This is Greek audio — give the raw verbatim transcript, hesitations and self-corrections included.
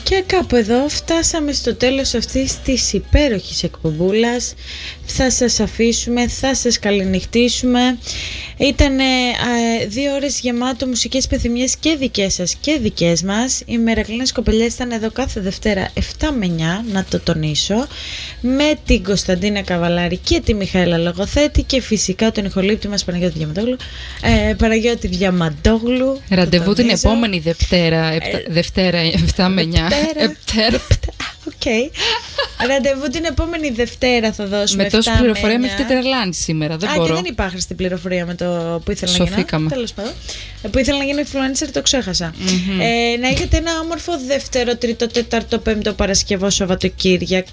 Και κάπου εδώ φτάσαμε στο τέλος αυτής της υπέροχης εκπομπούλας. Θα σας αφήσουμε, θα σας καληνυχτήσουμε. Ήταν δύο ώρες γεμάτο μουσικές επιθυμίες και δικές σας και δικές μας. Οι Μερακλίνες Κοπελιές ήταν εδώ κάθε Δευτέρα επτά με εννιά, να το τονίσω, με την Κωνσταντίνα Καβαλάρη και τη Μιχαέλα Λογοθέτη και φυσικά τον ηχολήπτη μας Παναγιώτη Διαμαντόγλου. Ε, Παναγιώτη Διαμαντόγλου. Ραντεβού την επόμενη Δευτέρα, ε, Δευτέρα επτά με εννιά. Επτέρα. Οκ. Ραντεβού την επόμενη Δευτέρα θα δώσουμε. Με τόση πληροφορία με έχετε τρελάνει σήμερα. Δεν Α, μπορώ. και δεν υπάρχει στην πληροφορία με το που ήθελα Σωθήκαμε. να γίνω. Τέλος πάντων. Που ήθελα να γίνω influencer, το ξέχασα. Mm-hmm. Ε, να έχετε ένα όμορφο δεύτερο, τρίτο, τέταρτο, πέμπτο Παρασκευό Σαββατοκύριακο.